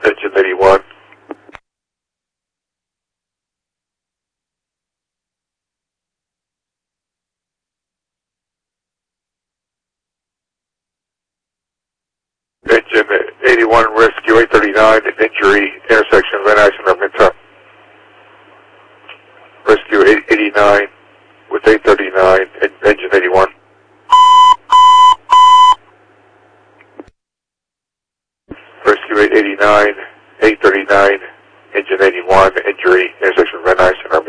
Engine 81. Engine 81, rescue 839, injury, intersection, Van Nuys and Arminta. Rescue 889 with 839, engine 81. Rescue 889, 839, engine 81, injury, intersection, Van Nuys and Arminta.